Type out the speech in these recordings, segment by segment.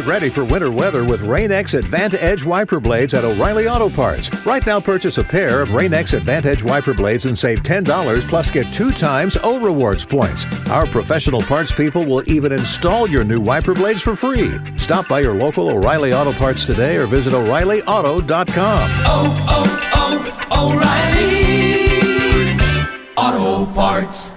Get ready for winter weather with Rain-X Advantage wiper blades at O'Reilly Auto Parts. Right now, purchase a pair of Rain-X Advantage wiper blades and save $10 plus get 2 times O Rewards points. Our professional parts people will even install your new wiper blades for free. Stop by your local O'Reilly Auto Parts today or visit O'ReillyAuto.com. O'Reilly Auto Parts.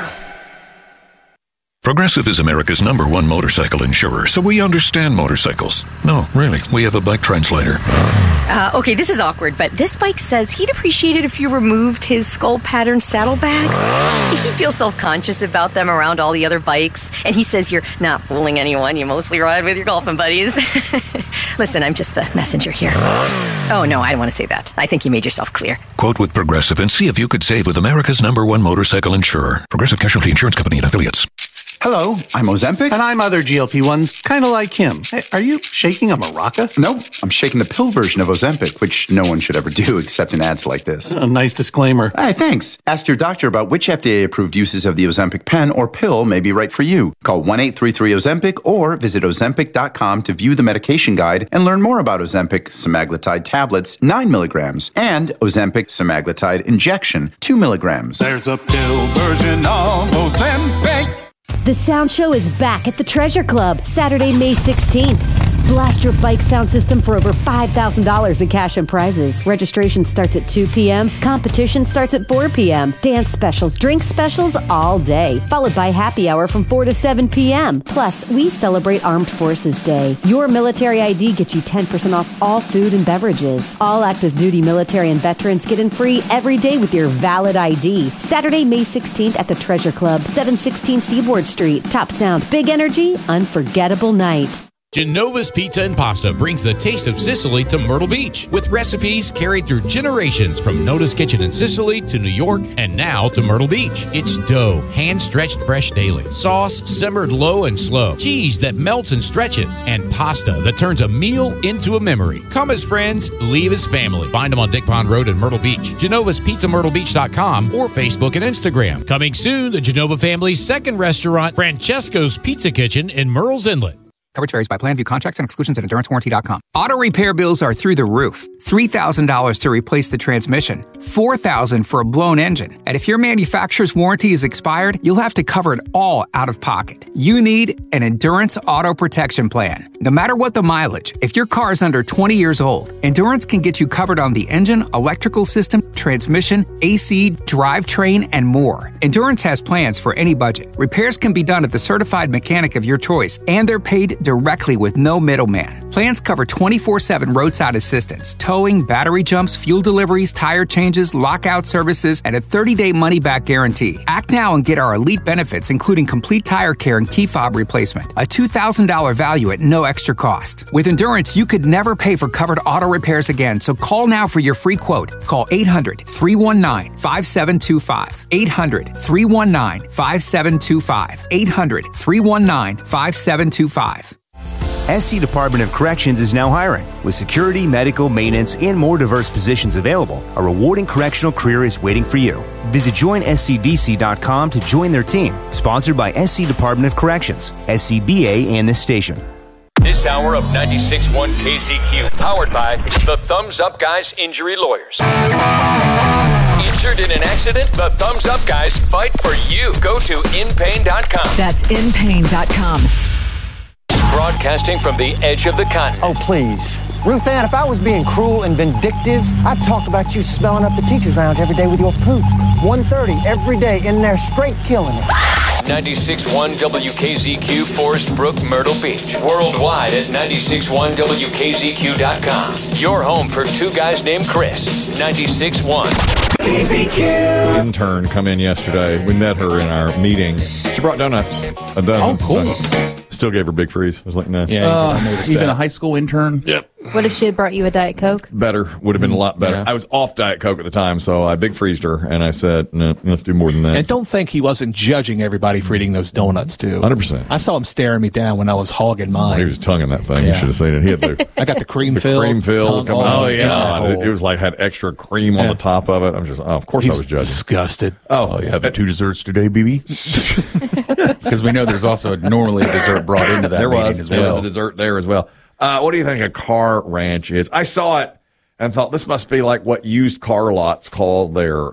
Progressive is America's #1 motorcycle insurer, so we understand motorcycles. No, really, we have a bike translator. Okay, this is awkward, but this bike says he'd appreciate it if you removed his skull pattern saddlebags. He feels self-conscious about them around all the other bikes, and he says you're not fooling anyone. You mostly ride with your golfing buddies. Listen, I'm just the messenger here. Oh, no, I don't want to say that. I think you made yourself clear. Quote with Progressive and see if you could save with America's #1 motorcycle insurer. Progressive Casualty Insurance Company and Affiliates. Hello, I'm Ozempic. And I'm other GLP-1s, kind of like him. Hey, are you shaking a maraca? No, I'm shaking the pill version of Ozempic, which no one should ever do except in ads like this. A nice disclaimer. Hey, thanks. Ask your doctor about which FDA-approved uses of the Ozempic pen or pill may be right for you. Call 1-833-OZEMPIC or visit Ozempic.com to view the medication guide and learn more about Ozempic semaglutide tablets, 9 milligrams, and Ozempic semaglutide injection, 2 milligrams. There's a pill version of Ozempic. The Sound Show is back at the Treasure Club, Saturday, May 16th. Blast your bike sound system for over $5,000 in cash and prizes. Registration starts at 2 p.m. Competition starts at 4 p.m. Dance specials, drink specials all day, followed by happy hour from 4 to 7 p.m. Plus, we celebrate Armed Forces Day. Your military ID gets you 10% off all food and beverages. All active duty military and veterans get in free every day with your valid ID. Saturday, May 16th at the Treasure Club, 716 Seaboard Street. Top sound, big energy, unforgettable night. Genova's Pizza and Pasta brings the taste of Sicily to Myrtle Beach with recipes carried through generations from Nota's Kitchen in Sicily to New York and now to Myrtle Beach. It's dough, hand-stretched fresh daily, sauce simmered low and slow, cheese that melts and stretches, and pasta that turns a meal into a memory. Come as friends, leave as family. Find them on Dick Pond Road in Myrtle Beach, genovaspizzamyrtlebeach.com, or Facebook and Instagram. Coming soon, the Genova family's second restaurant, Francesco's Pizza Kitchen in Murrells Inlet. Coverage varies by plan. View contracts and exclusions at EnduranceWarranty.com. Auto repair bills are through the roof. $3,000 to replace the transmission. $4,000 for a blown engine. And if your manufacturer's warranty is expired, you'll have to cover it all out of pocket. You need an Endurance Auto Protection Plan. No matter what the mileage, if your car is under 20 years old, Endurance can get you covered on the engine, electrical system, transmission, AC, drivetrain, and more. Endurance has plans for any budget. Repairs can be done at the certified mechanic of your choice, and they're paid directly with no middleman. Plans cover 24/7 roadside assistance, towing, battery jumps, fuel deliveries, tire changes, lockout services, and a 30-day money-back guarantee. Act now and get our elite benefits, including complete tire care and key fob replacement. A $2,000 value at no extra cost. With Endurance, you could never pay for covered auto repairs again, so call now for your free quote. Call 800-319-5725. 800-319-5725. 800-319-5725. SC Department of Corrections is now hiring. With security, medical, maintenance, and more diverse positions available, a rewarding correctional career is waiting for you. Visit joinscdc.com to join their team. Sponsored by SC Department of Corrections, SCBA, and this station. This hour of 96.1 KZQ, powered by the Thumbs Up Guys Injury Lawyers. Injured in an accident? The Thumbs Up Guys fight for you. Go to inpain.com. That's inpain.com. Broadcasting from the edge of the continent. Oh, please. Ruth Ann, if I was being cruel and vindictive, I'd talk about you smelling up the teacher's lounge every day with your poop. 1:30 every day in there straight killing it. 96.1 WKZQ, Forest Brook, Myrtle Beach. Worldwide at 96.1WKZQ.com. Your home for two guys named Chris. 96.1 KZQ. Intern come in yesterday. We met her in our meeting. She brought donuts. A dozen. Oh, cool. Still gave her big freeze. I was like, no. Yeah, even a high school intern? Yep. What if she had brought you a Diet Coke? Better. Would have been a lot better. Yeah. I was off Diet Coke at the time, so I big freezed her, and I said, no, let's do more than that. And don't think he wasn't judging everybody for eating those donuts, too. 100%. I saw him staring me down when I was hogging mine. He was tonguing that thing. You should have seen it. He had the I got the cream the fill. cream fill. Come on. Oh, yeah. God, it was like had extra cream on the top of it. I'm just, of course I was judging. Disgusted. Oh, you having two desserts today, BB? Because we know there's also normally a dessert brought into that there meeting was, as well. There was a dessert there as well. What do you think a car ranch is? I saw it and thought this must be like what used car lots call their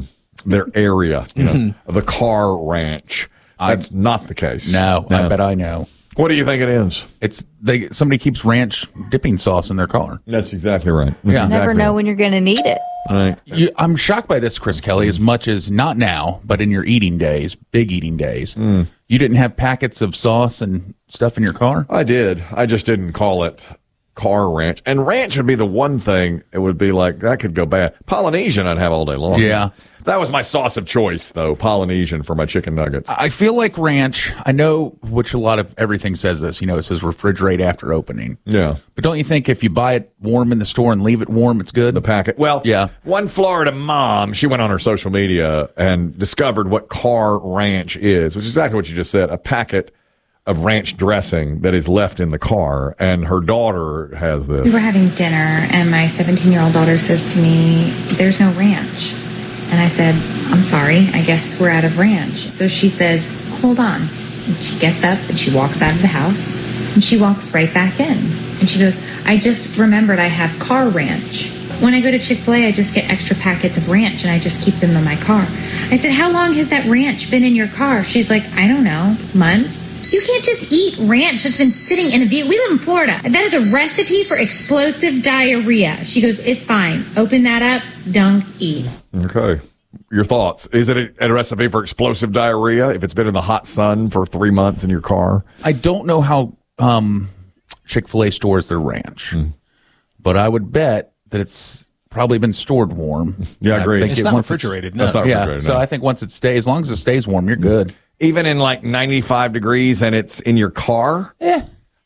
area, the car ranch. That's not the case. No, I bet I know. What do you think it is? It's somebody keeps ranch dipping sauce in their car. That's exactly right. You never know when you're going to need it. Right. I'm shocked by this, Chris Kelly, as much as not now, but in your eating days, big eating days, you didn't have packets of sauce and stuff in your car? I did. I just didn't call it car ranch. And ranch would be the one thing it would be like, that could go bad. Polynesian I'd have all day long. Yeah. That was my sauce of choice, though, Polynesian for my chicken nuggets. I feel like ranch, I know which a lot of everything says this, it says refrigerate after opening. Yeah. But don't you think if you buy it warm in the store and leave it warm, it's good? The packet. Well, yeah. One Florida mom, she went on her social media and discovered what car ranch is, which is exactly what you just said, a packet of ranch dressing that is left in the car, and her daughter has this. We were having dinner, and my 17-year-old daughter says to me, "There's no ranch." And I said, "I'm sorry, I guess we're out of ranch." So she says, "Hold on." And she gets up and she walks out of the house, and she walks right back in. And she goes, "I just remembered I have car ranch. When I go to Chick-fil-A, I just get extra packets of ranch, and I just keep them in my car." I said, "How long has that ranch been in your car?" She's like, "I don't know, months." You can't just eat ranch that's been sitting in a vehicle. We live in Florida. That is a recipe for explosive diarrhea. She goes, "It's fine. Open that up, dunk, eat." Okay. Your thoughts? Is it a recipe for explosive diarrhea if it's been in the hot sun for 3 months in your car? I don't know how Chick-fil-A stores their ranch, but I would bet that it's probably been stored warm. Yeah, I agree. It's not refrigerated. No. It's not refrigerated. So I think once it stays, as long as it stays warm, you're good. Even in like 95 degrees and it's in your car? Yeah.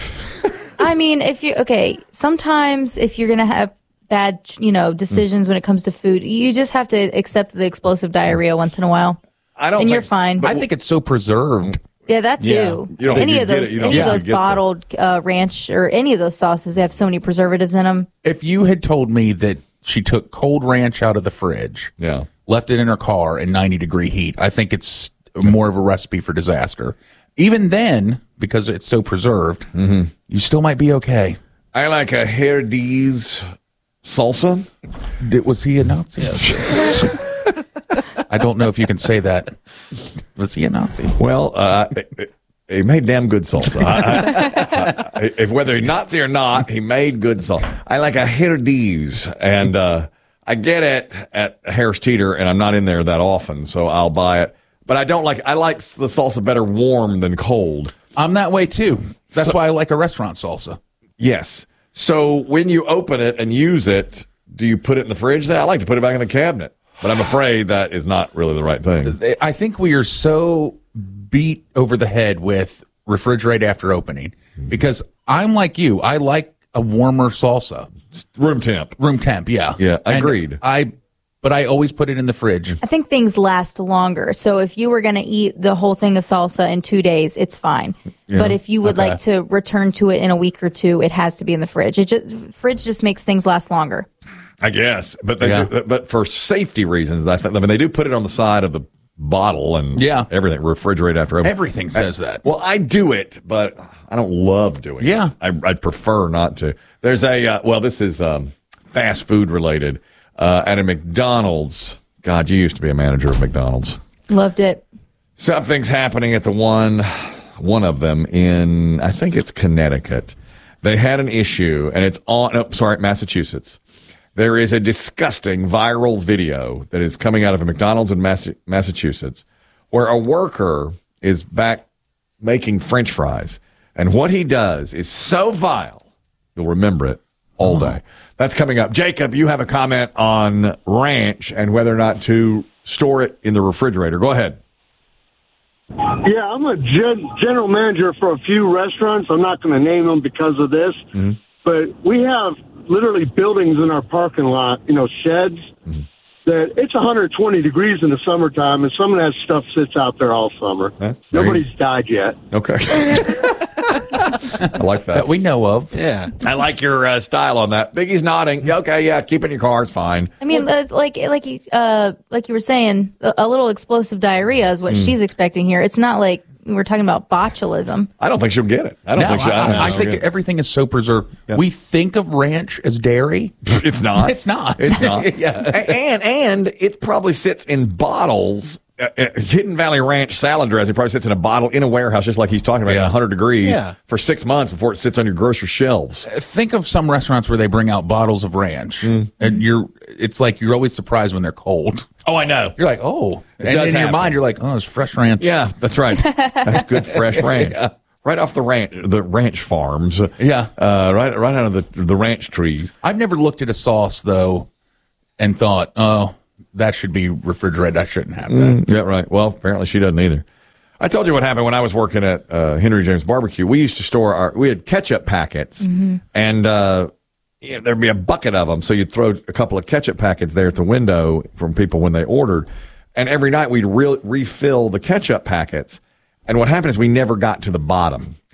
I mean, sometimes if you're going to have bad, decisions when it comes to food, you just have to accept the explosive diarrhea once in a while. You're fine. I think it's so preserved. Yeah, that too. You don't Any think of you those, get it. You don't any of those get bottled ranch or any of those sauces, they have so many preservatives in them. If you had told me that she took cold ranch out of the fridge, left it in her car in 90-degree heat, I think it's more of a recipe for disaster. Even then, because it's so preserved, you still might be okay. I like a Herdez salsa. Was he a Nazi? I don't know if you can say that. Was he a Nazi? Well, he made damn good salsa. If whether he's Nazi or not, he made good salsa. I like a Herdez, and I get it at Harris Teeter, and I'm not in there that often, so I'll buy it. But I like the salsa better warm than cold. I'm that way too. That's why I like a restaurant salsa. Yes. So when you open it and use it, do you put it in the fridge? I like to put it back in the cabinet, but I'm afraid that is not really the right thing. I think we are so beat over the head with refrigerate after opening because I'm like you. I like a warmer salsa. Room temp. Yeah. Yeah, agreed. But I always put it in the fridge. I think things last longer. So if you were going to eat the whole thing of salsa in 2 days, it's fine. Yeah, but if you would like to return to it in a week or two, it has to be in the fridge. Fridge just makes things last longer. I guess, but but for safety reasons, they do put it on the side of the bottle and everything. Refrigerate after opening. Everything says that. Well, I do it, but I don't love doing it. Yeah, I'd prefer not to. There's this is fast food related. At a McDonald's, God, you used to be a manager of McDonald's. Loved it. Something's happening at the one of them in, I think it's Connecticut. They had an issue, and it's Massachusetts. There is a disgusting viral video that is coming out of a McDonald's in Massachusetts where a worker is back making French fries. And what he does is so vile, you'll remember it all day. That's coming up. Jacob, you have a comment on ranch and whether or not to store it in the refrigerator. Go ahead. Yeah, I'm a general manager for a few restaurants. I'm not going to name them because of this. Mm-hmm. But we have literally buildings in our parking lot, sheds, that it's 120 degrees in the summertime, and some of that stuff sits out there all summer. Nobody's died yet. Okay. I like that. We know of. Yeah. I like your style on that. Biggie's nodding. Okay, yeah, keep it in your car. It's fine. I mean, like you were saying, a little explosive diarrhea is what she's expecting here. It's not like, we're talking about botulism. I don't think she'll get it. I think everything is so preserved. Yeah. We think of ranch as dairy. It's not. It's not. It's not. Yeah. And it probably sits in bottles. Hidden Valley Ranch salad dressing probably sits in a bottle in a warehouse, just like he's talking about, at 100 degrees for 6 months before it sits on your grocery shelves. Think of some restaurants where they bring out bottles of ranch, and it's like you're always surprised when they're cold. Oh, I know. You're like, oh, and in your mind, you're like, oh, it's fresh ranch. Yeah, that's right. That's good fresh ranch. Right off the ranch farms. Yeah. Right out of the ranch trees. I've never looked at a sauce though and thought, oh, that should be refrigerated. I shouldn't have that. Yeah, right. Well, apparently she doesn't either. I told you what happened when I was working at Henry James Barbecue. We used to store we had ketchup packets, and there'd be a bucket of them. So you'd throw a couple of ketchup packets there at the window from people when they ordered. And every night we'd refill the ketchup packets. And what happened is we never got to the bottom.